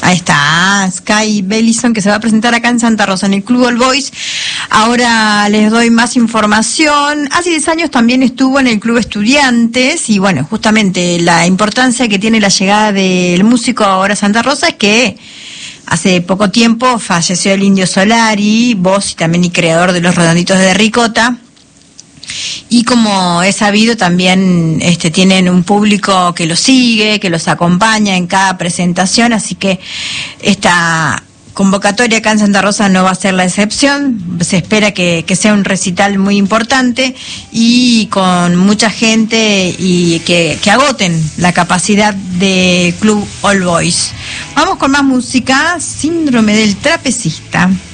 Ahí está, Sky Bellison, que se va a presentar acá en Santa Rosa, en el Club All Boys. Ahora les doy más información. Hace 10 años también estuvo en el Club Estudiantes, y bueno, justamente la importancia que tiene la llegada del músico ahora a Santa Rosa es que hace poco tiempo falleció el Indio Solari, voz y también y creador de Los Redonditos de Ricota. Y como es sabido, también tienen un público que los sigue, que los acompaña en cada presentación, así que esta convocatoria acá en Santa Rosa no va a ser la excepción. Se espera que sea un recital muy importante y con mucha gente, y que agoten la capacidad de Club All Boys. Vamos con más música. Síndrome del trapecista.